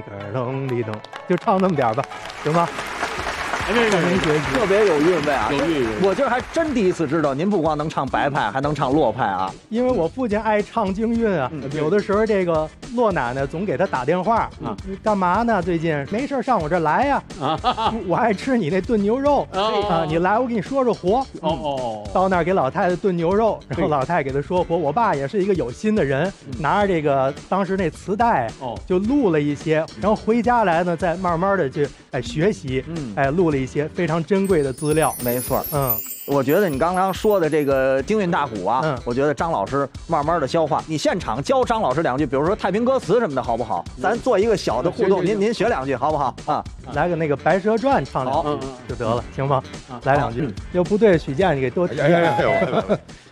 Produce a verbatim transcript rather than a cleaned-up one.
个噔哩噔，就唱那么点吧，行吗？ 哎，这个没学特别有韵味啊！ 有韵味我今儿还真第一次知道，您不光能唱白派，还能唱洛派啊！ 因为我父亲爱唱京韵啊， 嗯有的时候这个骆奶奶总给他打电话啊， 你干嘛呢？最近没事上我这儿来呀， 啊， 我爱吃你那炖牛肉哦啊，你来我给你说说活。 哦哦， 到那儿给老太太炖牛肉，然后老太太给他说活。我爸也是一个有心的人，拿着这个当时那磁带哦就录了一些，然后回家来呢，再慢慢的去哎学习， 嗯哎录了一些非常珍贵的资料。 没错， 嗯， 我觉得你刚刚说的这个京韵大鼓啊， 嗯我觉得张老师慢慢的消化。你现场教张老师两句，比如说太平歌词什么的，好不好？咱做一个小的互动，您您学两句好不好啊？ 来个那个《白蛇传》唱两嗯句嗯就得了，行吗啊？ 来两句，要不对，许健你给多提哎呀呀呀！